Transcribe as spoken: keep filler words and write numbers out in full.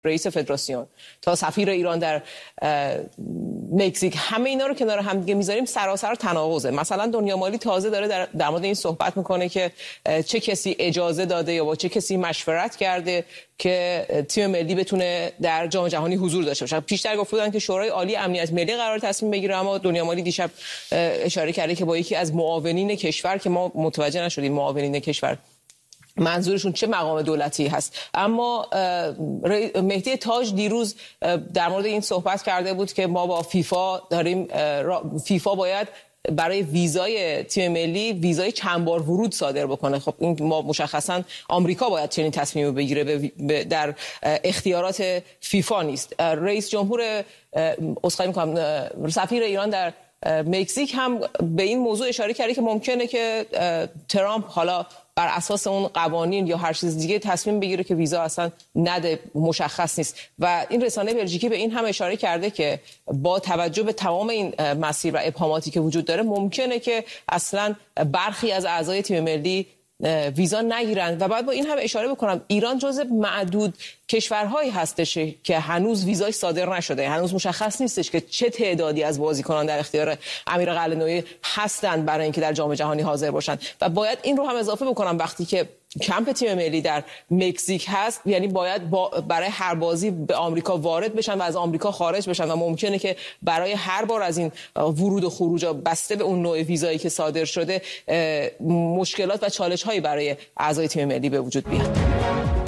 رئیس فدراسیون تا سفیر ایران در مکزیک، همه اینا رو کنار هم دیگه میذاریم سراسر تناقضه. مثلا دنیا مالی تازه داره در, در مورد این صحبت میکنه که چه کسی اجازه داده یا با چه کسی مشورت کرده که تیم ملی بتونه در جام جهانی حضور داشته باشه. پیشتر گفته بودن که شورای عالی امنیت ملی قرار تصمیم بگیره، اما دنیا مالی دیشب اشاره کرده که با یکی از معاونین کشور که ما متوجه نشدیم معاونین کشور منظورشون چه مقام دولتی هست. اما مهدی تاج دیروز در مورد این صحبت کرده بود که ما با فیفا داریم، فیفا باید برای ویزای تیم ملی ویزای چند بار ورود صادر بکنه. خب این ما مشخصا آمریکا باید چنین تصمیمی بگیره، در اختیارات فیفا نیست. رئیس جمهور اسخای می‌کنم سفیر ایران در مکزیک هم به این موضوع اشاره کرده که ممکنه که ترامپ حالا بر اساس اون قوانین یا هر چیز دیگه تصمیم بگیره که ویزا اصلا نده، مشخص نیست. و این رسانه بلژیکی به این هم اشاره کرده که با توجه به تمام این مسیر و ابهاماتی که وجود داره ممکنه که اصلا برخی از اعضای تیم ملی ویزا نگیرند. و بعد با این هم اشاره بکنم ایران جزو معدود کشورهایی هستش که هنوز ویزای صادر نشده، هنوز مشخص نیستش که چه تعدادی از بازیکنان در اختیار امیر قلعه‌نویی هستند برای اینکه در جام جهانی حاضر باشند. و باید این رو هم اضافه بکنم وقتی که کمپ تیم ملی در مکزیک هست، یعنی باید با برای هر بازی به آمریکا وارد بشن و از آمریکا خارج بشن و ممکنه که برای هر بار از این ورود و خروج بسته به اون نوع ویزایی که صادر شده مشکلات و چالش هایی برای اعضای تیم ملی به وجود بیاد.